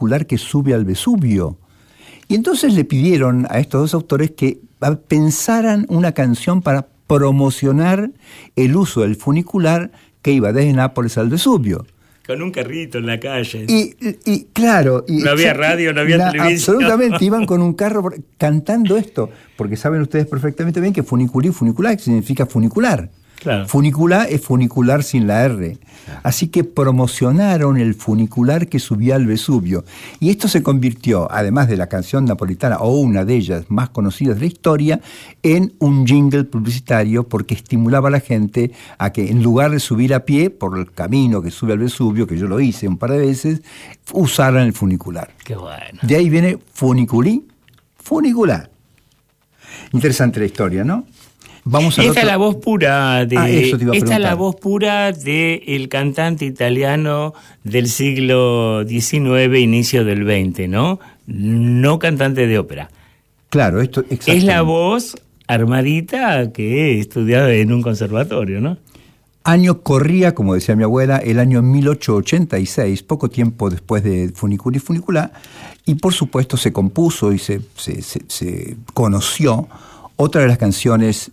funicular que sube al Vesubio. Y entonces le pidieron a estos dos autores que pensaran una canción para promocionar el uso del funicular que iba desde Nápoles al Vesubio. Con un carrito en la calle. Y claro... no había radio, no había televisión. Absolutamente, iban con un carro cantando esto, porque saben ustedes perfectamente bien que funiculí, funicular significa funicular. Claro. Funicular es funicular sin la R. Así que promocionaron el funicular que subía al Vesubio. Y esto se convirtió, además de la canción napolitana, o una de ellas más conocidas de la historia, en un jingle publicitario porque estimulaba a la gente a que en lugar de subir a pie por el camino que sube al Vesubio, que yo lo hice un par de veces, usaran el funicular. Qué bueno. De ahí viene funiculí, funicular. Interesante la historia, ¿no? Vamos a esta es la voz pura esta es la voz pura del cantante italiano del siglo XIX, inicio del XX, ¿no? No cantante de ópera. Claro, esto es la voz armadita que he estudiado en un conservatorio, ¿no? Año corría, como decía mi abuela, el año 1886, poco tiempo después de Funiculi Funiculá, y por supuesto se compuso y se conoció otra de las canciones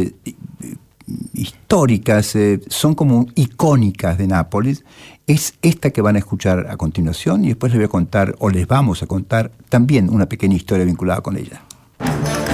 históricas, son como icónicas de Nápoles. Es esta que van a escuchar a continuación y después les voy a contar, o les vamos a contar, también una pequeña historia vinculada con ella.